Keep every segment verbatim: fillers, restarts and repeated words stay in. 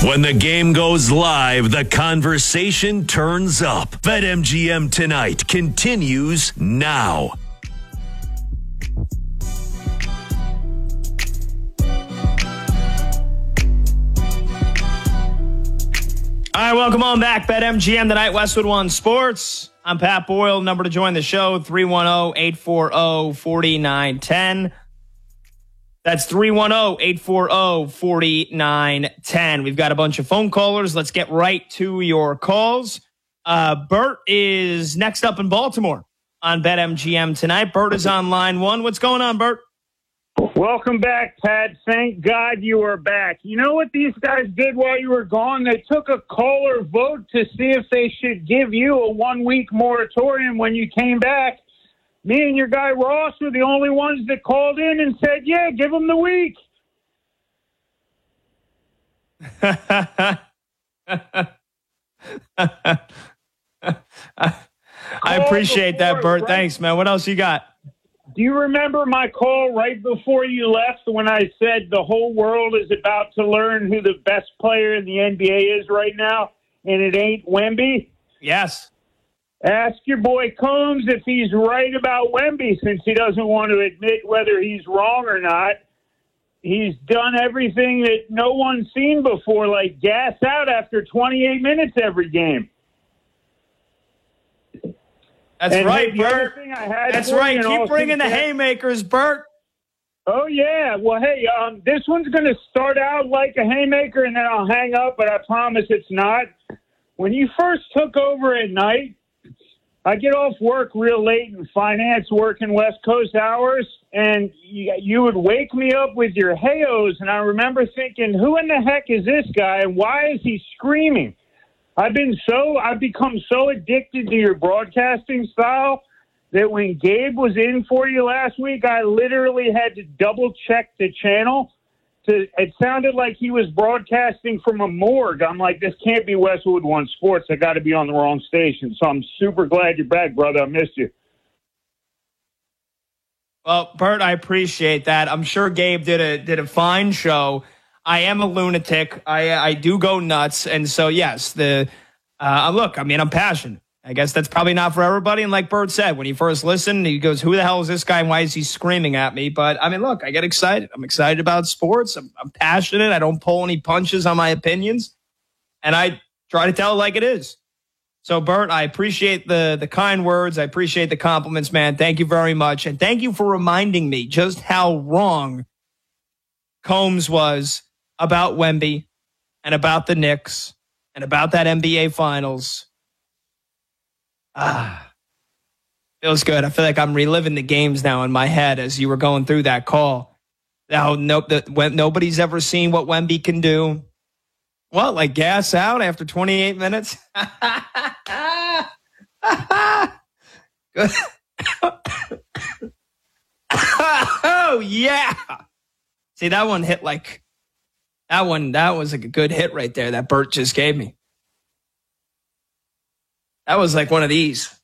When the game goes live, the conversation turns up. BetMGM Tonight continues now. All right, welcome on back. BetMGM Tonight, Westwood One Sports. I'm Pat Boyle. Number to join the show, three one zero, eight four zero, four nine one zero. That's three one zero, eight four zero, four nine one zero. We've got a bunch of phone callers. Let's get right to your calls. Uh, Bert is next up in Baltimore on BetMGM Tonight. Bert is on line one. What's going on, Bert? Welcome back, Pat. Thank God you are back. You know what these guys did while you were gone? They took a caller vote to see if they should give you a one-week moratorium when you came back. Me and your guy Ross were the only ones that called in and said, yeah, give them the week. I appreciate that, Bert. Right? Thanks, man. What else you got? Do you remember my call right before you left when I said the whole world is about to learn who the best player in the N B A is right now, and it ain't Wemby? Yes. Ask your boy Combs if he's right about Wemby, since he doesn't want to admit whether he's wrong or not. He's done everything that no one's seen before, like gas out after twenty-eight minutes every game. That's and right, hey, Bert. That's right. Keep bringing the haymakers, Bert. Oh, yeah. Well, hey, um, this one's going to start out like a haymaker, and then I'll hang up, but I promise it's not. When you first took over at night, I get off work real late in finance, working West Coast hours, and you, you would wake me up with your hey-ohs, and I remember thinking, who in the heck is this guy, and why is he screaming? I've been so, I've become so addicted to your broadcasting style that when Gabe was in for you last week, I literally had to double check the channel. To, it sounded like he was broadcasting from a morgue. I'm like, this can't be Westwood One Sports. I got to be on the wrong station. So I'm super glad you're back, brother. I missed you. Well, Bert, I appreciate that. I'm sure Gabe did a did a fine show. I am a lunatic. I I do go nuts, and so yes, the uh, look. I mean, I'm passionate. I guess that's probably not for everybody. And like Bert said, when he first listened, he goes, "Who the hell is this guy? And why is he screaming at me?" But I mean, look, I get excited. I'm excited about sports. I'm, I'm passionate. I don't pull any punches on my opinions, and I try to tell it like it is. So, Bert, I appreciate the the kind words. I appreciate the compliments, man. Thank you very much, and thank you for reminding me just how wrong Combs was about Wemby and about the Knicks and about that N B A Finals. Ah, feels good. I feel like I'm reliving the games now in my head as you were going through that call. Now, no, the, when, nobody's ever seen what Wemby can do. What, like gas out after twenty-eight minutes? Good. Oh, yeah. See, that one hit like... That one, that was like a good hit right there that Bert just gave me. That was like one of these.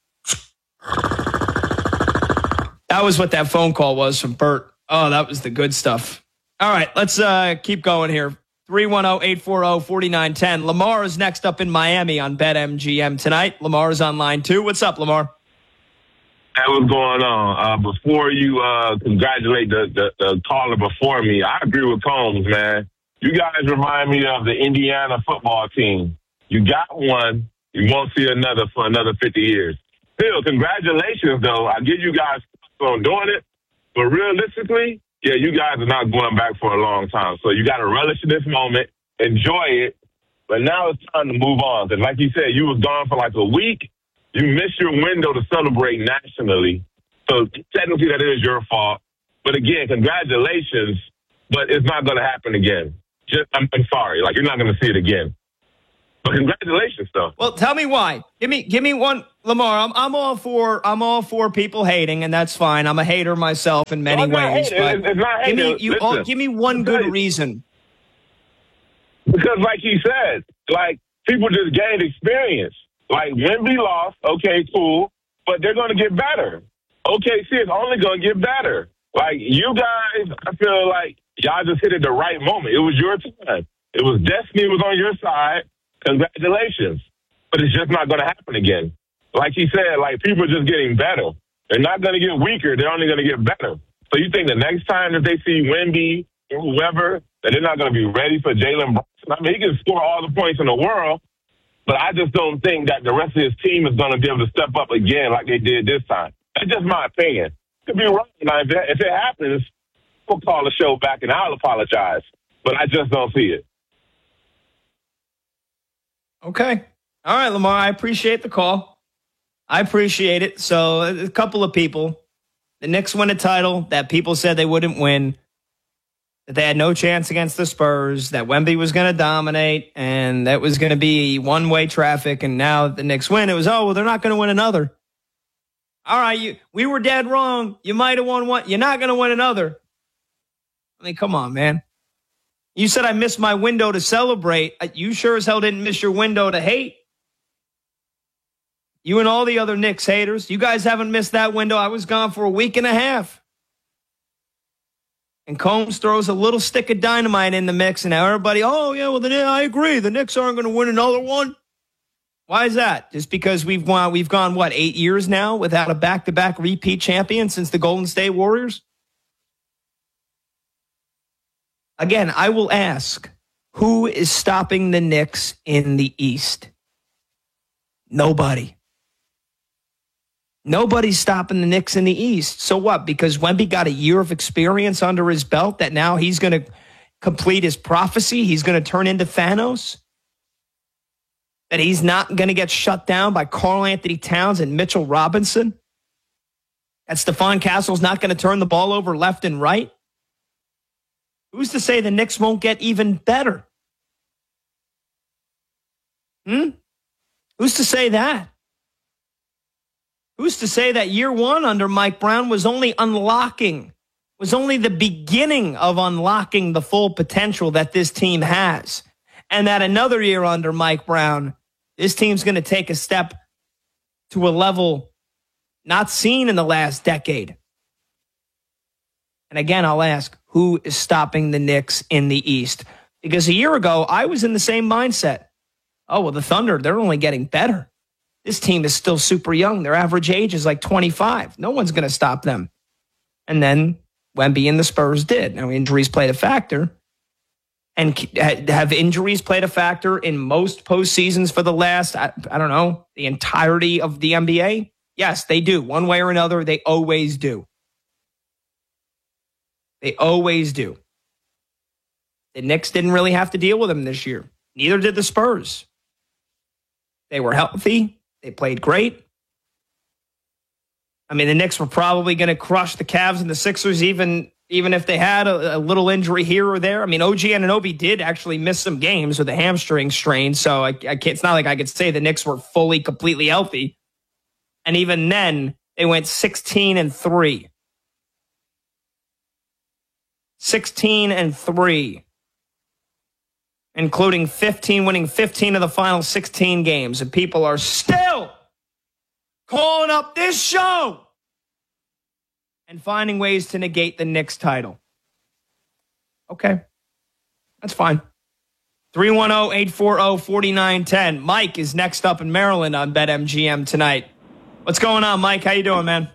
That was what that phone call was from Bert. Oh, that was the good stuff. All right, let's uh, keep going here. three one zero, eight four zero, four nine one zero. Lamar is next up in Miami on BetMGM Tonight. Lamar is on line two. What's up, Lamar? Hey, what's going on? Uh, before you uh, congratulate the, the, the caller before me, I agree with Combs, man. You guys remind me of the Indiana football team. You got one. You won't see another for another fifty years. Still, congratulations, though. I give you guys on doing it. But realistically, yeah, you guys are not going back for a long time. So you got to relish in this moment, enjoy it. But now it's time to move on. Because like you said, you was gone for like a week. You missed your window to celebrate nationally. So technically that is your fault. But again, congratulations. But it's not going to happen again. Just, I'm, I'm sorry. Like, you're not going to see it again. But congratulations, though. Well, tell me why. Give me, give me one, Lamar. I'm, I'm all for, I'm all for people hating, and that's fine. I'm a hater myself in many no, ways. But it's, it's not give me, hating. you, all, give me one good reason. Because, like he said, like people just gained experience. Like Wemby lost, okay, cool, but they're going to get better. O K C is only going to get better. Like you guys, I feel like y'all just hit at the right moment. It was your time. It was destiny was on your side. Congratulations. But it's just not going to happen again. Like he said, like people are just getting better. They're not going to get weaker. They're only going to get better. So you think the next time that they see Wemby or whoever, that they're not going to be ready for Jalen Brunson? I mean, he can score all the points in the world, but I just don't think that the rest of his team is going to be able to step up again like they did this time. That's just my opinion. Could be wrong. Now, if, if it happens, we'll call the show back and I'll apologize. But I just don't see it. Okay. All right, Lamar, I appreciate the call. I appreciate it. So a couple of people, the Knicks win a title that people said they wouldn't win, that they had no chance against the Spurs, that Wemby was going to dominate, and that was going to be one-way traffic, and now the Knicks win. It was, oh, well, they're not going to win another. All right, you, we were dead wrong. You might have won one. You're not going to win another. I mean, come on, man. You said I missed my window to celebrate. You sure as hell didn't miss your window to hate. You and all the other Knicks haters, you guys haven't missed that window. I was gone for a week and a half. And Combs throws a little stick of dynamite in the mix, and now everybody, oh, yeah, well, then yeah, I agree. The Knicks aren't going to win another one. Why is that? Just because we've won, we've gone, what, eight years now without a back-to-back repeat champion since the Golden State Warriors? Again, I will ask, who is stopping the Knicks in the East? Nobody. Nobody's stopping the Knicks in the East. So what? Because Wemby got a year of experience under his belt that now he's going to complete his prophecy? He's going to turn into Thanos? That he's not going to get shut down by Karl Anthony Towns and Mitchell Robinson? That Stephon Castle's not going to turn the ball over left and right? Who's to say the Knicks won't get even better? Hmm? Who's to say that? Who's to say that year one under Mike Brown was only unlocking, was only the beginning of unlocking the full potential that this team has? And that another year under Mike Brown, this team's going to take a step to a level not seen in the last decade. And again, I'll ask, who is stopping the Knicks in the East? Because a year ago, I was in the same mindset. Oh, well, the Thunder, they're only getting better. This team is still super young. Their average age is like twenty-five. No one's going to stop them. And then Wemby and the Spurs did. Now, injuries played a factor. And have injuries played a factor in most postseasons for the last, I, I don't know, the entirety of the N B A? Yes, they do. One way or another, they always do. They always do. The Knicks didn't really have to deal with them this year. Neither did the Spurs. They were healthy. They played great. I mean, the Knicks were probably going to crush the Cavs and the Sixers even, even if they had a, a little injury here or there. I mean, O G Anunoby did actually miss some games with a hamstring strain, so I, I can't, it's not like I could say the Knicks were fully, completely healthy. And even then, they went sixteen and three. sixteen and three. Including fifteen, winning fifteen of the final sixteen games. And people are still calling up this show and finding ways to negate the Knicks title. Okay. That's fine. three one zero, eight four zero, four nine one zero. Mike is next up in Maryland on BetMGM tonight. What's going on, Mike? How you doing, man?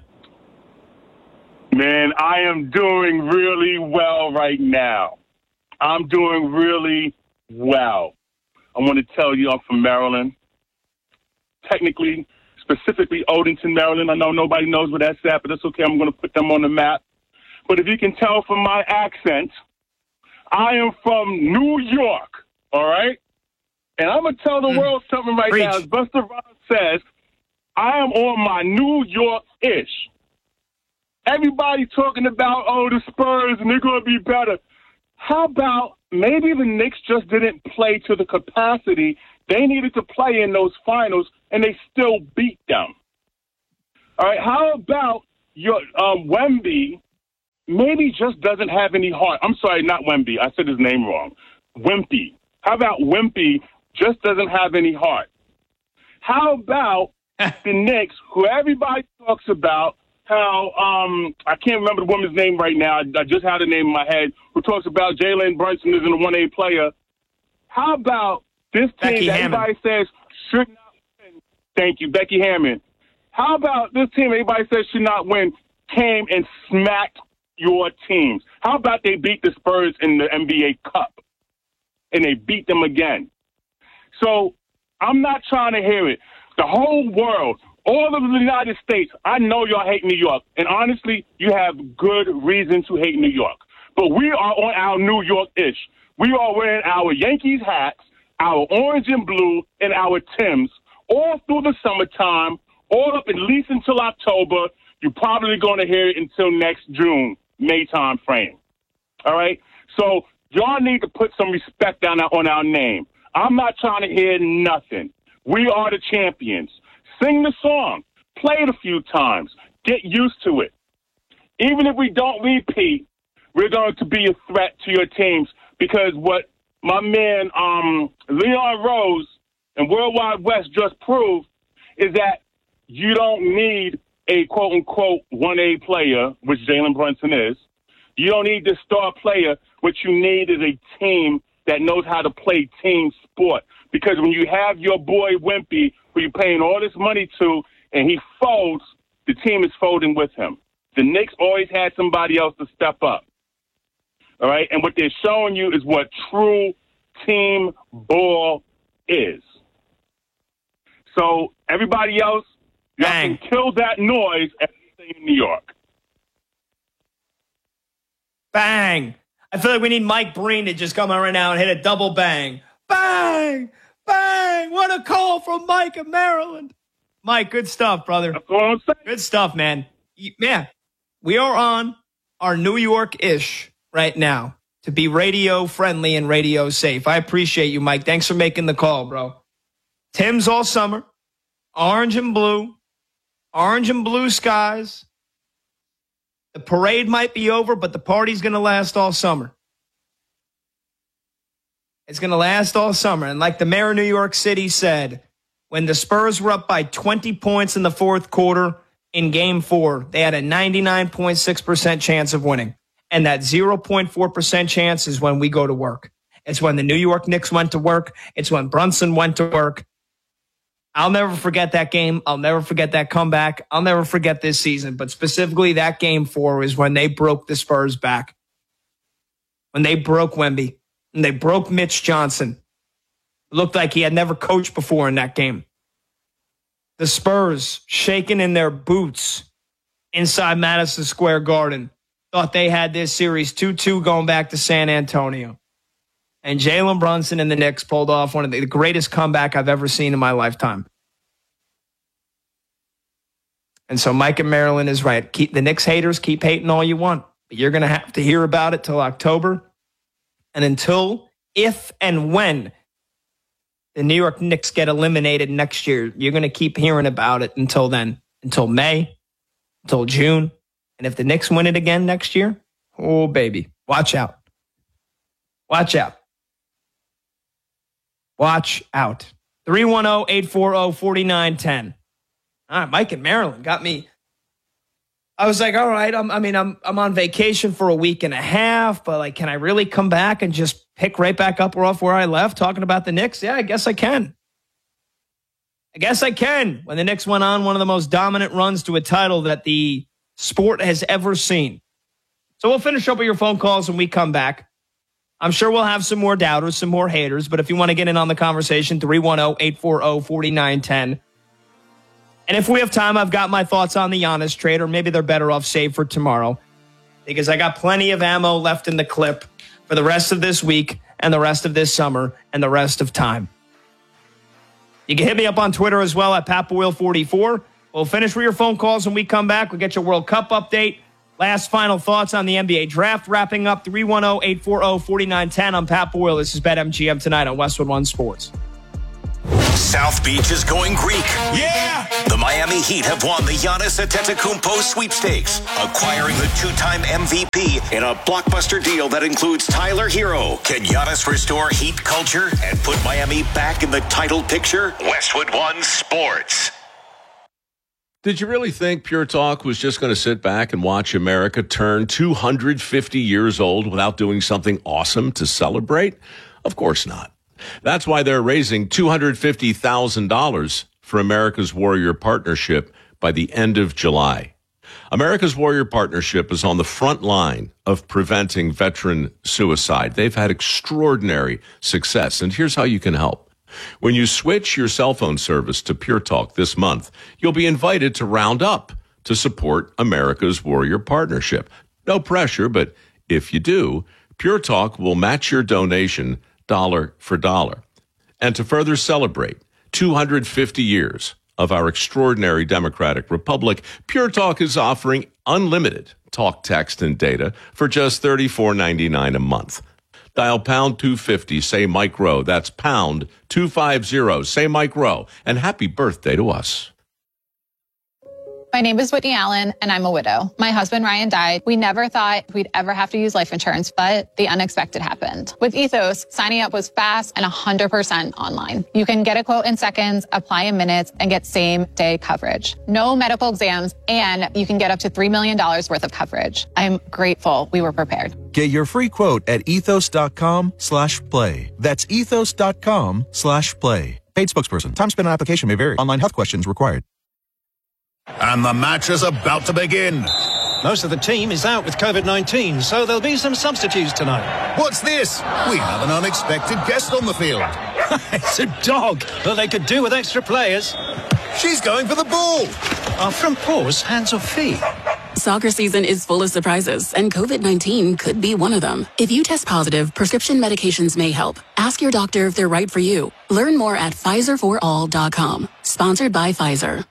Man, I am doing really well right now. I'm doing really well. I want to tell you I'm from Maryland. Technically, specifically Odenton, Maryland. I know nobody knows where that's at, but that's okay. I'm going to put them on the map. But if you can tell from my accent, I am from New York, all right? And I'm going to tell the mm. world something right Preach. now. As Buster Rhymes says, I am on my New York-ish. Everybody talking about, oh, the Spurs, and they're going to be better. How about maybe the Knicks just didn't play to the capacity they needed to play in those finals, and they still beat them? All right, how about your um, Wemby maybe just doesn't have any heart? I'm sorry, not Wemby. I said his name wrong. Wimpy. How about Wimpy just doesn't have any heart? How about the Knicks, who everybody talks about, how, um, I can't remember the woman's name right now. I, I just had her name in my head, who talks about Jalen Brunson isn't a one A player. How about this team Becky that Hammond. everybody says should not win? Thank you, Becky Hammond. How about this team everybody says should not win came and smacked your teams? How about they beat the Spurs in the N B A Cup and they beat them again? So I'm not trying to hear it. The whole world, all of the United States, I know y'all hate New York. And honestly, you have good reason to hate New York. But we are on our New York-ish. We are wearing our Yankees hats, our orange and blue, and our Timbs all through the summertime, all up at least until October. You're probably going to hear it until next June, May time frame. All right? So y'all need to put some respect down on our name. I'm not trying to hear nothing. We are the champions. Sing the song. Play it a few times. Get used to it. Even if we don't repeat, we're going to be a threat to your teams because what my man um, Leon Rose and Worldwide West just proved is that you don't need a quote-unquote one A player, which Jalen Brunson is. You don't need the star player. What you need is a team that knows how to play team sport. Because when you have your boy Wimpy, who you're paying all this money to, and he folds, the team is folding with him. The Knicks always had somebody else to step up. All right? And what they're showing you is what true team ball is. So everybody else, y'all Bang. can kill that noise and stay in New York. Bang. I feel like we need Mike Breen to just come on right now and hit a double bang. Bang. Bang. What a call from Mike in Maryland. Mike, good stuff, brother. That's what I'm saying. Good stuff, man. Yeah, we are on our New York-ish right now to be radio friendly and radio safe. I appreciate you, Mike. Thanks for making the call, bro. Tim's all summer. Orange and blue. Orange and blue skies. The parade might be over, but the party's going to last all summer. It's going to last all summer. And like the mayor of New York City said, when the Spurs were up by twenty points in the fourth quarter in game four, they had a ninety-nine point six percent chance of winning. And that zero point four percent chance is when we go to work. It's when the New York Knicks went to work. It's when Brunson went to work. I'll never forget that game. I'll never forget that comeback. I'll never forget this season. But specifically that game four is when they broke the Spurs back. When they broke Wemby. And they broke Mitch Johnson. It looked like he had never coached before in that game. The Spurs, shaking in their boots inside Madison Square Garden, thought they had this series two two going back to San Antonio. And Jalen Brunson and the Knicks pulled off one of the greatest comeback I've ever seen in my lifetime. And so Mike in Maryland is right. Keep the Knicks haters, keep hating all you want. But you're going to have to hear about it till October. And until, if and when the New York Knicks get eliminated next year, you're going to keep hearing about it until then. Until May, until June. And if the Knicks win it again next year, oh, baby, watch out. Watch out. Watch out. three one zero, eight four zero, four nine one zero. All right, Mike in Maryland got me. I was like, all right, I'm, I mean, I'm I'm on vacation for a week and a half, but like, can I really come back and just pick right back up off where I left talking about the Knicks? Yeah, I guess I can. I guess I can. When the Knicks went on one of the most dominant runs to a title that the sport has ever seen. So we'll finish up with your phone calls when we come back. I'm sure we'll have some more doubters, some more haters, but if you want to get in on the conversation, three one zero, eight four zero, four nine one zero. And if we have time, I've got my thoughts on the Giannis trade, or maybe they're better off saved for tomorrow, because I got plenty of ammo left in the clip for the rest of this week and the rest of this summer and the rest of time. You can hit me up on Twitter as well at Pat Boyle forty-four. We'll finish with your phone calls when we come back. We'll get your World Cup update. Last final thoughts on the N B A draft wrapping up. Three one zero, eight four zero, four nine one zero. I'm Pat Boyle. This is BetMGM tonight on Westwood One Sports. South Beach is going Greek. Yeah! The Miami Heat have won the Giannis Antetokounmpo sweepstakes, acquiring the two-time M V P in a blockbuster deal that includes Tyler Hero. Can Giannis restore Heat culture and put Miami back in the title picture? Westwood One Sports. Did you really think Pure Talk was just going to sit back and watch America turn two hundred fifty years old without doing something awesome to celebrate? Of course not. That's why they're raising two hundred fifty thousand dollars for America's Warrior Partnership by the end of July. America's Warrior Partnership is on the front line of preventing veteran suicide. They've had extraordinary success, and here's how you can help. When you switch your cell phone service to Pure Talk this month, you'll be invited to round up to support America's Warrior Partnership. No pressure, but if you do, Pure Talk will match your donation dollar for dollar. And to further celebrate two hundred fifty years of our extraordinary democratic republic, Pure Talk is offering unlimited talk, text, and data for just thirty-four ninety-nine a month. Dial pound two fifty, say Mike Rowe. That's pound two fifty, say Mike Rowe. And happy birthday to us. My name is Whitney Allen, and I'm a widow. My husband, Ryan, died. We never thought we'd ever have to use life insurance, but the unexpected happened. With Ethos, signing up was fast and one hundred percent online. You can get a quote in seconds, apply in minutes, and get same-day coverage. No medical exams, and you can get up to three million dollars worth of coverage. I'm grateful we were prepared. Get your free quote at ethos.com slash play. That's ethos.com slash play. Paid spokesperson. Time spent on application may vary. Online health questions required. And the match is about to begin. Most of the team is out with COVID nineteen, so there'll be some substitutes tonight. What's this? We have an unexpected guest on the field. It's a dog, but they could do with extra players. She's going for the ball. Are front paws hands or feet? Soccer season is full of surprises, and COVID nineteen could be one of them. If you test positive, prescription medications may help. Ask your doctor if they're right for you. Learn more at Pfizer for all dot com. Sponsored by Pfizer.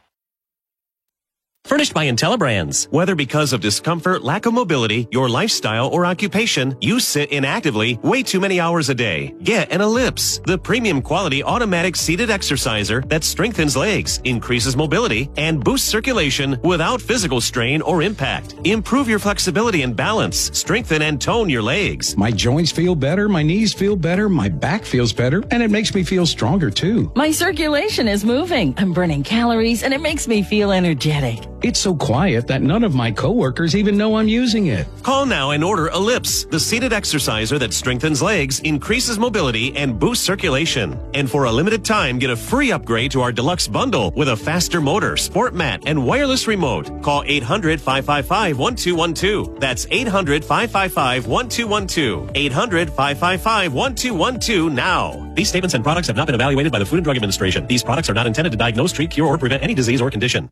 Furnished by IntelliBrands. Whether because of discomfort, lack of mobility, your lifestyle, or occupation, you sit inactively way too many hours a day. Get an Ellipse, the premium quality automatic seated exerciser that strengthens legs, increases mobility, and boosts circulation without physical strain or impact. Improve your flexibility and balance. Strengthen and tone your legs. My joints feel better, my knees feel better, my back feels better, and it makes me feel stronger too. My circulation is moving. I'm burning calories, and it makes me feel energetic. It's so quiet that none of my coworkers even know I'm using it. Call now and order Ellipse, the seated exerciser that strengthens legs, increases mobility, and boosts circulation. And for a limited time, get a free upgrade to our deluxe bundle with a faster motor, sport mat, and wireless remote. Call eight hundred, five five five, one two one two. That's eight hundred, five five five, one two one two. eight hundred, five five five, one two one two now. These statements and products have not been evaluated by the Food and Drug Administration. These products are not intended to diagnose, treat, cure, or prevent any disease or condition.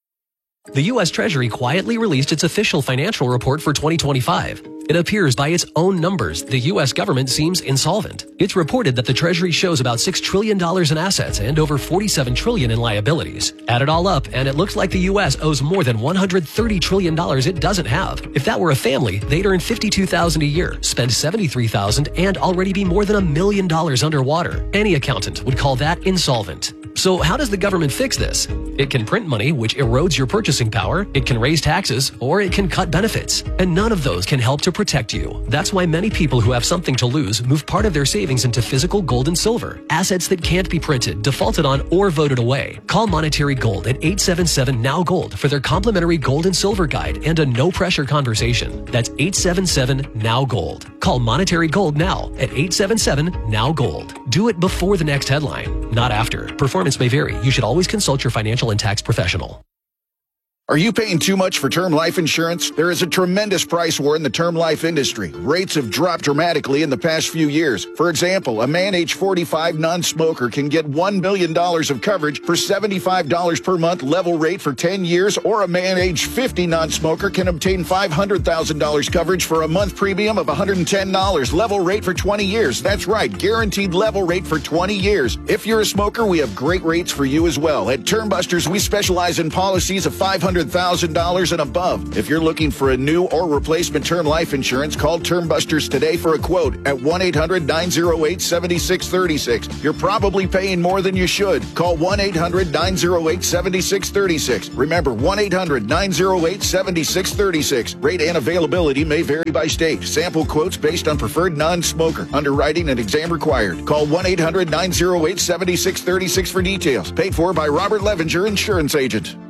The U S Treasury quietly released its official financial report for twenty twenty-five. It appears by its own numbers, the U S government seems insolvent. It's reported that the Treasury shows about six trillion dollars in assets and over forty-seven trillion dollars in liabilities. Add it all up, and it looks like the U S owes more than one hundred thirty trillion dollars it doesn't have. If that were a family, they'd earn fifty-two thousand dollars a year, spend seventy-three thousand dollars, and already be more than a million dollars underwater. Any accountant would call that insolvent. So how does the government fix this? It can print money, which erodes your purchasing power, it can raise taxes, or it can cut benefits. And none of those can help to protect you. That's why many people who have something to lose move part of their savings into physical gold and silver, assets that can't be printed, defaulted on, or voted away. Call Monetary Gold at eight seven seven, N O W Gold for their complimentary gold and silver guide and a no-pressure conversation. That's eight seven seven, N O W Gold. Call Monetary Gold now at eight seven seven, N O W Gold. Do it before the next headline, not after. Performance may vary. You should always consult your financial and tax professional. Are you paying too much for term life insurance? There is a tremendous price war in the term life industry. Rates have dropped dramatically in the past few years. For example, a man age forty-five non-smoker can get one million dollars of coverage for seventy-five dollars per month level rate for ten years, or a man age fifty non-smoker can obtain five hundred thousand dollars coverage for a month premium of one hundred ten dollars level rate for twenty years. That's right, guaranteed level rate for twenty years. If you're a smoker, we have great rates for you as well. At Term Busters, we specialize in policies of five hundred thousand dollars and above. If you're looking for a new or replacement term life insurance, call Term Busters today for a quote at one eight hundred, nine oh eight, seven six three six. You're probably paying more than you should. Call one eight hundred, nine oh eight, seven six three six. Remember, one eight hundred, nine oh eight, seven six three six. Rate and availability may vary by state. Sample quotes based on preferred non-smoker. Underwriting and exam required. Call one eight hundred, nine oh eight, seven six three six for details. Paid for by Robert Levinger, Insurance Agent.